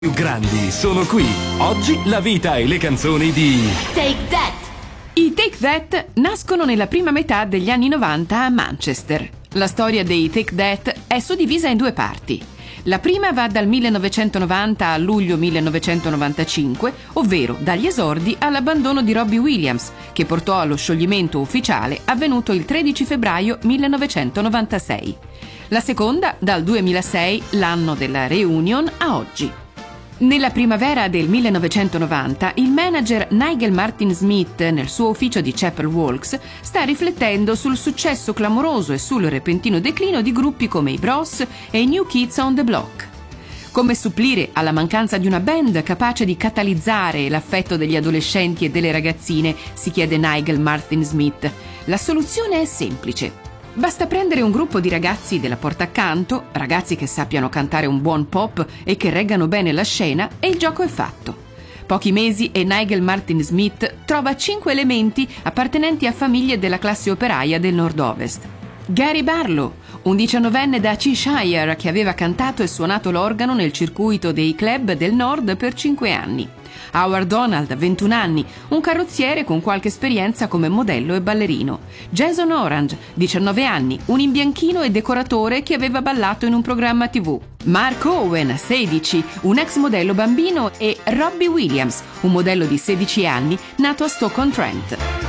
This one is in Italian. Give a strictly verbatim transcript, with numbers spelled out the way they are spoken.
più grandi sono qui. Oggi la vita e le canzoni di Take That. I Take That nascono nella prima metà degli anni novanta a Manchester. La storia dei Take That è suddivisa in due parti. La prima va dal millenovecentonovanta a luglio millenovecentonovantacinque, ovvero dagli esordi all'abbandono di Robbie Williams, che portò allo scioglimento ufficiale avvenuto il tredici febbraio millenovecentonovantasei. La seconda dal duemilasei, l'anno della reunion, a oggi. Nella primavera del millenovecentonovanta, il manager Nigel Martin Smith, nel suo ufficio di Chapel Walks, sta riflettendo sul successo clamoroso e sul repentino declino di gruppi come i Bros e i New Kids on the Block. Come supplire alla mancanza di una band capace di catalizzare l'affetto degli adolescenti e delle ragazzine, si chiede Nigel Martin Smith. La soluzione è semplice. Basta prendere un gruppo di ragazzi della porta accanto, ragazzi che sappiano cantare un buon pop e che reggano bene la scena, e il gioco è fatto. Pochi mesi e Nigel Martin Smith trova cinque elementi appartenenti a famiglie della classe operaia del nord-ovest. Gary Barlow, un diciannovenne da Cheshire che aveva cantato e suonato l'organo nel circuito dei club del nord per cinque anni. Howard Donald, ventuno anni, un carrozziere con qualche esperienza come modello e ballerino. Jason Orange, diciannove anni, un imbianchino e decoratore che aveva ballato in un programma tivù. Mark Owen, sedici, un ex modello bambino, e Robbie Williams, un modello di sedici anni nato a Stoke-on-Trent.